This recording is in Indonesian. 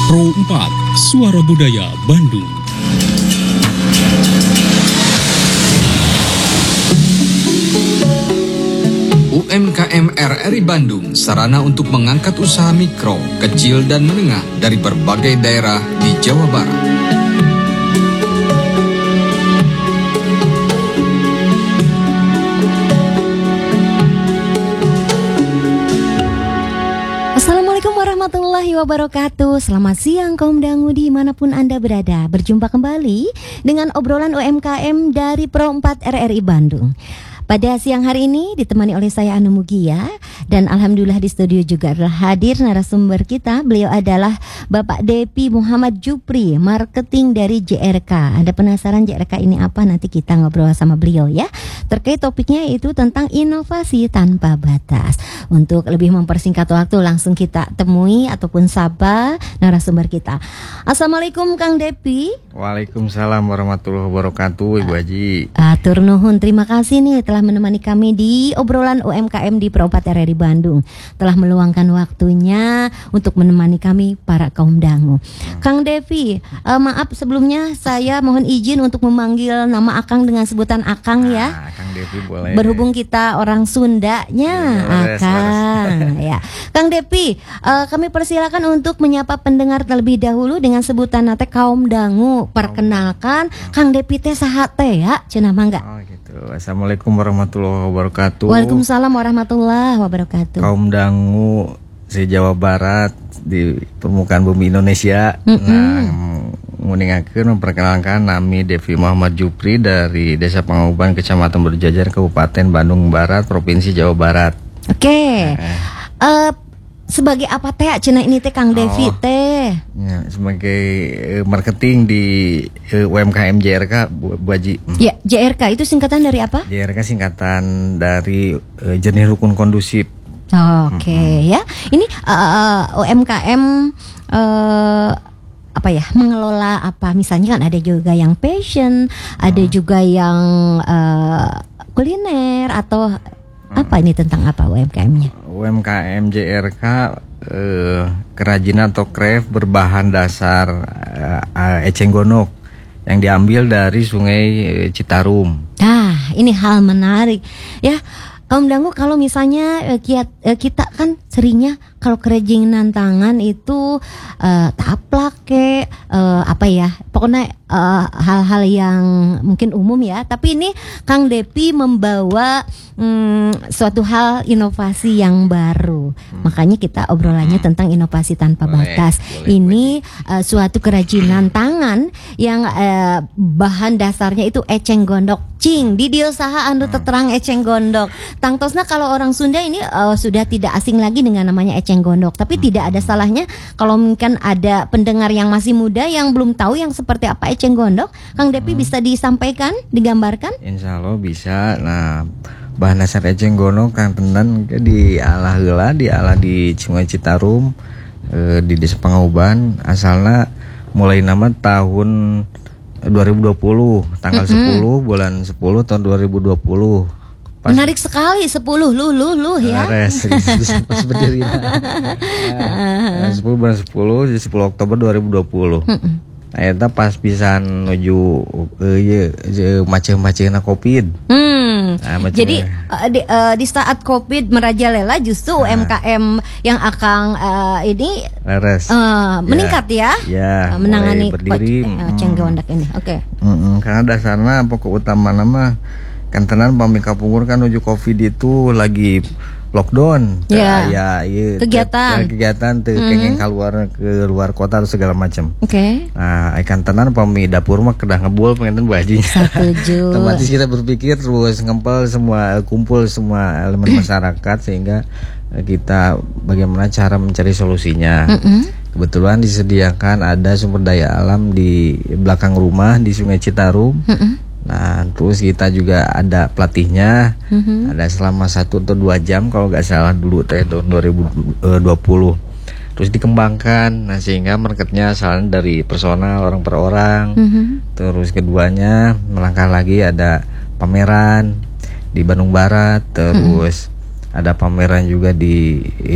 Pro 4, Suara Budaya Bandung. UMKM RRI Bandung, sarana untuk mengangkat usaha mikro, kecil, dan menengah dari berbagai daerah di Jawa Barat. Assalamualaikum warahmatullahi wabarakatuh. Selamat siang kaum dangu dimanapun Anda berada. Berjumpa kembali dengan obrolan UMKM dari Pro 4 RRI Bandung. Pada siang hari ini ditemani oleh saya Anu Mugia, dan alhamdulillah di studio juga adalah hadir narasumber kita. Beliau adalah Bapak Depi Muhammad Jupri, marketing dari JRK. Anda penasaran JRK ini apa? Nanti kita ngobrol sama beliau ya. Terkait topiknya itu tentang inovasi tanpa batas. Untuk lebih mempersingkat waktu, langsung kita temui ataupun sapa narasumber kita. Assalamualaikum Kang Depi. Waalaikumsalam warahmatullahi wabarakatuh, Ibu Haji. Atur nuhun, terima kasih nih telah menemani kami di obrolan UMKM di Pro 4 RRI Bandung. Telah meluangkan waktunya untuk menemani kami para kaum dangu. Kang Devi, maaf sebelumnya saya mohon izin untuk memanggil nama Akang dengan sebutan Akang ya. Kang Devi boleh. Berhubung kita orang Sundanya, Akang. Ya. Kang Devi, kami persilakan untuk menyapa pendengar terlebih dahulu dengan sebutan nate kaum dangu. Perkenalkan, Kang Devi teh saha teh ya, cenah mangga. Oh gitu. Assalamualaikum warahmatullahi wabarakatuh. Waalaikumsalam warahmatullahi wabarakatuh. Kaum dangu se-Jawa Barat di permukaan bumi Indonesia. Nah, nguningakeun memperkenalkan nami Devi Muhammad Jupri dari Desa Panguban, Kecamatan Berjajar, Kabupaten Bandung Barat, Provinsi Jawa Barat. Oke. Sebagai apa teh cenah ini teh Kang Devi teh? Ya, sebagai marketing di UMKM JRK, Bu Haji. Ya, JRK itu singkatan dari apa? JRK singkatan dari Jernih Rukun Kondusif. Oke, ya. Ini UMKM apa ya, mengelola apa? Misalnya kan ada juga yang fashion, ada juga yang kuliner atau apa ini tentang apa UMKM-nya? UMKM JRK kerajinan atau craft berbahan dasar eceng gondok yang diambil dari Sungai Citarum. Nah, ini hal menarik ya. Kaum dangu, kalau misalnya kita kan seringnya kalau kerajinan tangan itu taplak apa ya, pokoknya hal-hal yang mungkin umum ya. Tapi ini Kang Depi membawa suatu hal inovasi yang baru. Makanya kita obrolannya tentang inovasi tanpa batas. Ini suatu kerajinan tangan yang bahan dasarnya itu eceng gondok. Cing, di dieu saha anu terang eceng gondok. Tangtosna kalau orang Sunda ini sudah tidak asing lagi dengan namanya eceng gondok. Tapi tidak ada salahnya kalau mungkin ada pendengar yang masih muda yang belum tahu yang seperti apa eceng gondok. Kang Depi bisa disampaikan, digambarkan? Insya Allah bisa. Nah, bahan dasar eceng gondok Kang tenan diolah heula, diolah di Sungai Citarum di Desa Panguban. Asalna mulai nama tahun 2020, tanggal 10 bulan 10 tahun 2020. Menarik sekali, 10 lu ya. Pas berdiri. 10 bulan 10 di 10 Oktober 2020. Nah, eta pas pisan nuju macem-macemna Covid. Nah, jadi di saat Covid merajalela justru UMKM yang akan ini meningkat ya. Menangani eceng gondok ini. Oke. Karena dasarnya pokok utama nama kan tenan pami kapungur kan nuju Covid itu lagi lockdown. Kegiatan kengeng ke luar kota atau segala macam. Oke. Nah, ikan tenan pami dapur mah kedah ngebul pengen bajinya. Setuju. Otomatis kita berpikir terus ngempel semua, kumpul semua elemen masyarakat sehingga kita bagaimana cara mencari solusinya. Kebetulan disediakan ada sumber daya alam di belakang rumah di Sungai Citarum. Nah, terus kita juga ada pelatihnya, ada selama 1 atau 2 jam kalau nggak salah dulu tahun 2020. Terus dikembangkan, nah sehingga marketnya asalnya dari personal orang per orang. Terus keduanya melangkah lagi ada pameran di Bandung Barat, terus ada pameran juga di